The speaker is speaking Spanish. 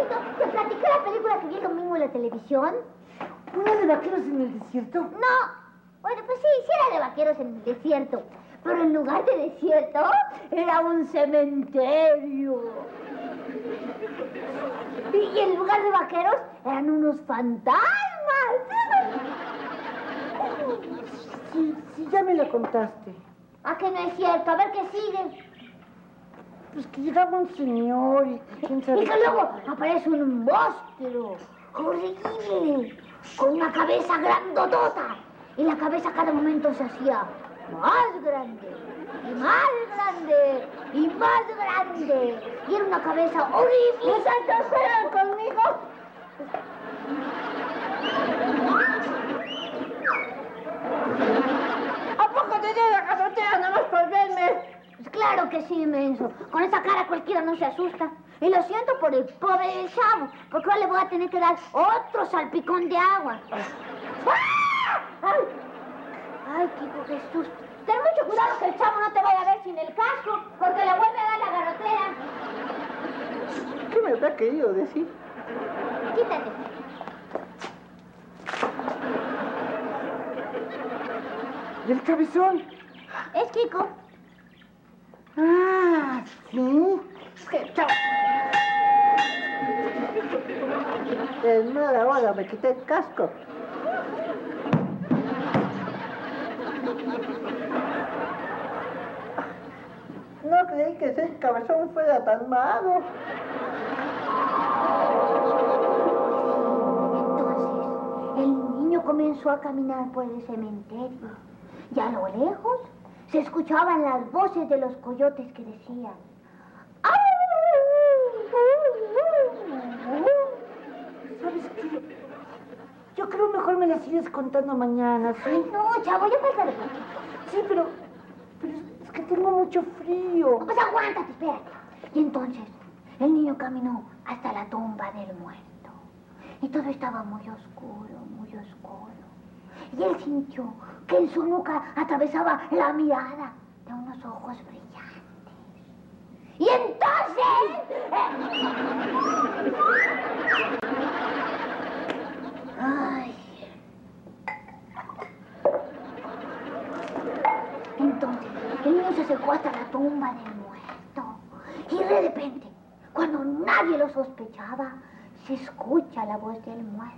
¿te platiqué la película que vi el domingo en la televisión? ¿Una de vaqueros en el desierto? No. Bueno, pues sí era de vaqueros en el desierto. Pero en lugar de desierto, era un cementerio. Y en lugar de vaqueros, eran unos fantasmas. Sí, ya me la contaste. ¿A que no es cierto? A ver qué sigue. Pues que llegaba un señor y quién sabe... Y que luego aparece un monstruo horrible, con una cabeza grandotota. Y la cabeza a cada momento se hacía más grande, y más grande, y más grande. Y era una cabeza horrible. ¿Ustedes juegan conmigo? ¿A poco te dio la cazotea nada más por verme? Pues claro que sí, menso. Con esa cara cualquiera no se asusta. Y lo siento por el pobre del chavo, porque ahora le voy a tener que dar otro salpicón de agua. ¡Ay! ¡Ay, Kiko, qué susto! Ten mucho cuidado que el chavo no te vaya a ver sin el casco, porque le vuelve a dar la garrotera. ¿Qué me habrá querido decir? Quítate. ¿Y el cabezón? Es Kiko. Ah, ¿sí? Chao. En mala hora me quité el casco. No creí que ese cabezón fuera tan malo. Entonces, el niño comenzó a caminar por el cementerio. Y a lo lejos se escuchaban las voces de los coyotes que decían... ¿Sabes qué? Yo creo mejor me la sigues contando mañana, ¿sí? Ay, no, chavo, ya falta de poquito. Sí, pero es que tengo mucho frío. Pues aguántate, espérate. Y entonces, el niño caminó hasta la tumba del muerto. Y todo estaba muy oscuro, muy oscuro. Y él sintió que en su nuca atravesaba la mirada de unos ojos brillantes. Y entonces... Ay. Entonces, el niño se acercó hasta la tumba del muerto. Y de repente, cuando nadie lo sospechaba, se escucha la voz del muerto.